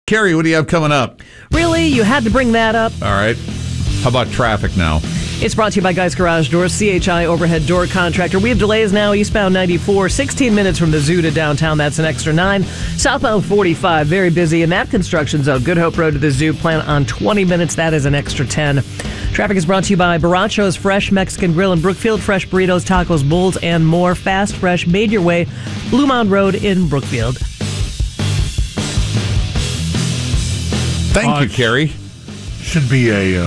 Carrie, what do you have coming up? Really? You had to bring that up? All right. How about traffic now? It's brought to you by Guys Garage Doors, CHI overhead door contractor. We have delays now, eastbound 94, 16 minutes from the zoo to downtown. That's an extra 9. Southbound 45, very busy in that construction zone. Good Hope Road to the zoo, plan on 20 minutes. That is an extra 10. Traffic is brought to you by Baracho's Fresh Mexican Grill in Brookfield. Fresh burritos, tacos, bowls, and more. Fast, fresh, made your way. Blue Mound Road in Brookfield. Thank you, Carrie. Should be a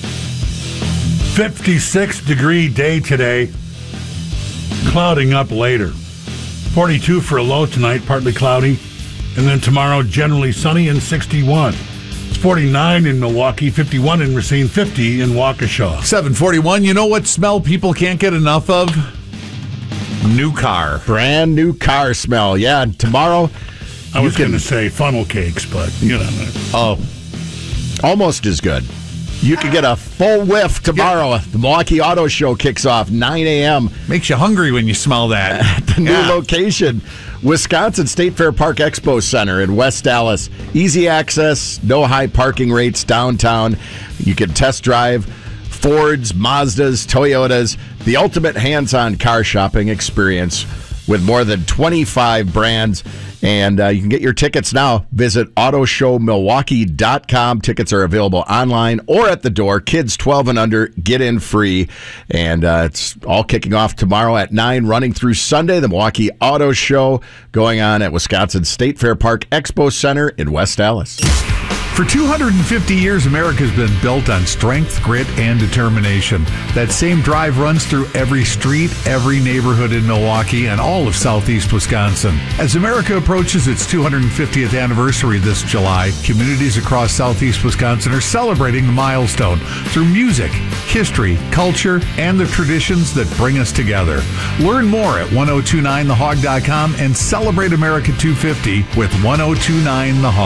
56-degree day today. Clouding up later. 42 for a low tonight, partly cloudy. And then tomorrow, generally sunny and 61. It's 49 in Milwaukee, 51 in Racine, 50 in Waukesha. 741. You know what smell people can't get enough of? New car. Brand new car smell. Yeah, and tomorrow... I was going to say funnel cakes, but you know. Oh, almost as good. You could get a full whiff tomorrow. Yeah. The Milwaukee Auto Show kicks off 9 a.m. Makes you hungry when you smell that. At the new location, Wisconsin State Fair Park Expo Center in West Dallas. Easy access, no high parking rates downtown. You can test drive Fords, Mazdas, Toyotas, the ultimate hands-on car shopping experience with more than 25 brands. And you can get your tickets now. Visit autoshowmilwaukee.com. Tickets are available online or at the door. Kids 12 and under get in free. And it's all kicking off tomorrow at 9, running through Sunday. The Milwaukee Auto Show going on at Wisconsin State Fair Park Expo Center in West Dallas. For 250 years, America's been built on strength, grit, and determination. That same drive runs through every street, every neighborhood in Milwaukee, and all of southeast Wisconsin. As America approaches its 250th anniversary this July, communities across southeast Wisconsin are celebrating the milestone through music, history, culture, and the traditions that bring us together. Learn more at 1029thehog.com and celebrate America 250 with 1029 The Hog.